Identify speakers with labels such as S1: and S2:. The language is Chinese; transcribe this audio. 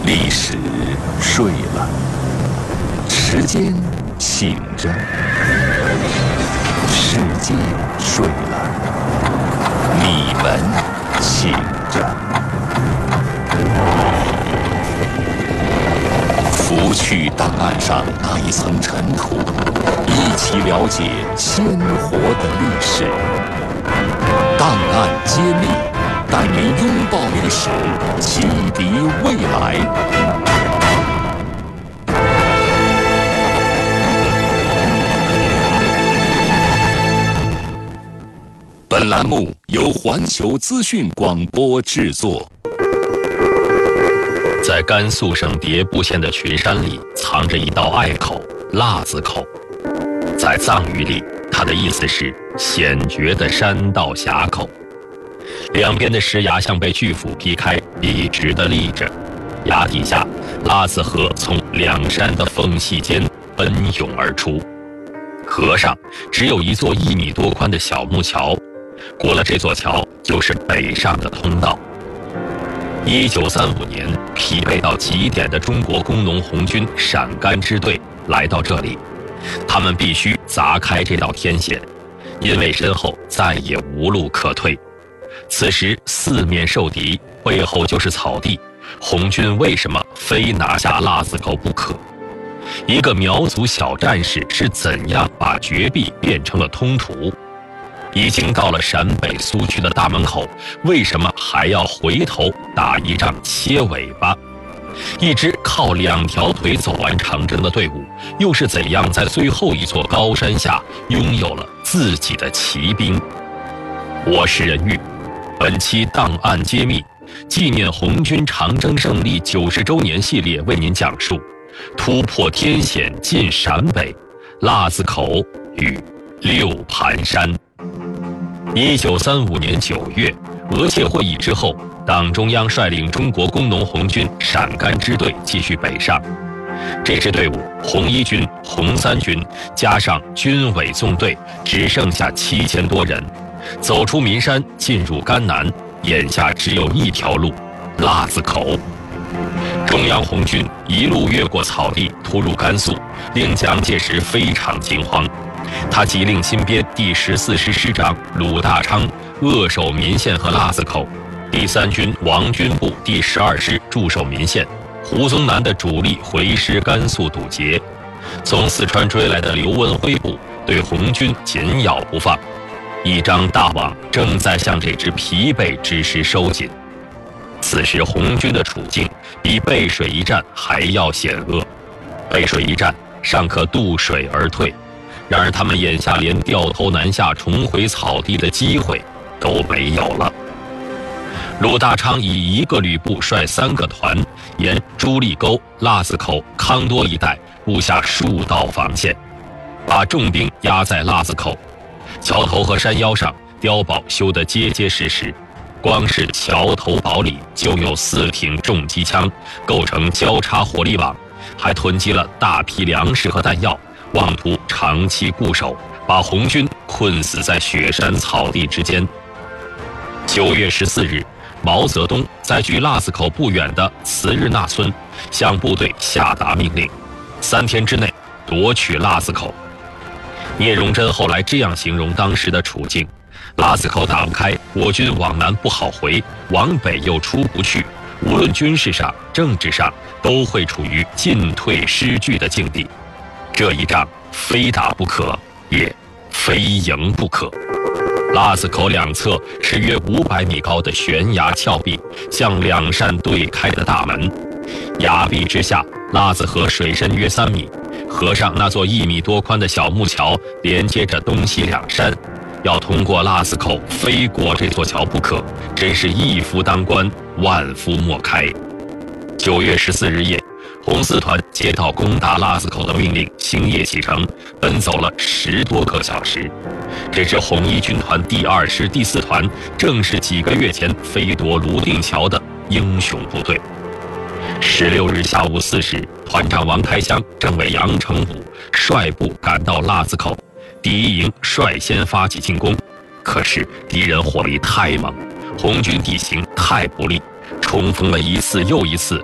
S1: 历史睡了，时间醒着，世界睡了，你们醒着。拂去档案上那一层尘土，一起了解鲜活的历史。档案揭秘，带您拥抱历史，启迪未来。本栏目由环球资讯广播制作。在甘肃省迭部县的群山里，藏着一道隘口——腊子口。在藏语里，它的意思是险绝的山道峡口。两边的石崖像被巨斧劈开，笔直地立着。崖底下，腊子河从两山的缝隙间奔涌而出。河上只有一座1米多宽的小木桥，过了这座桥就是北上的通道。1935年，疲惫到极点的中国工农红军陕甘支队来到这里，他们必须砸开这道天险，因为身后再也无路可退。此时四面受敌，背后就是草地，红军为什么非拿下腊子口不可？一个苗族小战士是怎样把绝壁变成了通途？已经到了陕北苏区的大门口，为什么还要回头打一仗切尾巴？一支靠2条腿走完长征的队伍，又是怎样在最后一座高山下拥有了自己的骑兵？我是任玉，本期档案揭秘纪念红军长征胜利90周年系列为您讲述突破天险进陕北，腊子口与六盘山。1935年9月，俄切会议之后，党中央率领中国工农红军陕甘支队继续北上。这支队伍，红一军、红三军加上军委纵队，只剩下7000多人。走出岷山，进入甘南，眼下只有一条路：腊子口。中央红军一路越过草地，突入甘肃，令蒋介石非常惊慌。他急令新编第14师师长鲁大昌扼守岷县和腊子口，第3军王军部第12师驻守岷县，胡宗南的主力回师甘肃堵截。从四川追来的刘文辉部对红军紧咬不放，一张大网正在向这只疲惫之师收紧。此时红军的处境比背水一战还要险恶。背水一战尚可渡水而退，然而他们眼下连掉头南下重回草地的机会都没有了。鲁大昌以1个旅部率3个团，沿朱立沟、腊子口、康多一带布下数道防线，把重兵压在腊子口。桥头和山腰上碉堡修得结结实实，光是桥头堡里就有4挺重机枪，构成交叉火力网，还囤积了大批粮食和弹药，妄图长期固守，把红军困死在雪山草地之间。9月14日，毛泽东在距腊子口不远的慈日纳村向部队下达命令，3天之内夺取腊子口。聂荣臻后来这样形容当时的处境：腊子口打不开，我军往南不好回，往北又出不去，无论军事上、政治上，都会处于进退失据的境地。这一仗非打不可，也非赢不可。腊子口两侧是约500米高的悬崖峭壁，像2扇对开的大门。崖壁之下，腊子河水深约3米，河上那座1米多宽的小木桥连接着东西2山，要通过腊子口非过这座桥不可，真是一夫当关，万夫莫开。9月14日夜，红四团接到攻打腊子口的命令，星夜启程，奔走了10多个小时。这支红一军团第2师第4团正是几个月前飞夺泸定桥的英雄部队。16日下午4时，团长王开湘、政委杨成武率部赶到腊子口，第1营率先发起进攻。可是敌人火力太猛，红军地形太不利，冲锋了一次又一次，